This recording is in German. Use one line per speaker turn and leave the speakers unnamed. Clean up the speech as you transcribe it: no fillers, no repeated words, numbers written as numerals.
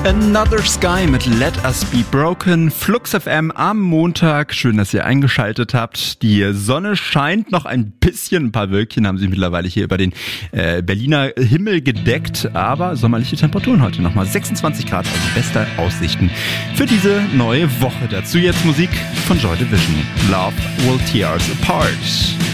Another Sky mit Let Us Be Broken, Flux FM am Montag. Schön, dass ihr eingeschaltet habt. Die Sonne scheint noch ein bisschen, ein paar Wölkchen haben sich mittlerweile hier über den Berliner Himmel gedeckt, aber sommerliche Temperaturen heute nochmal 26 Grad, also beste Aussichten für diese neue Woche. Dazu jetzt Musik von Joy Division. Love Will Tear Us Apart.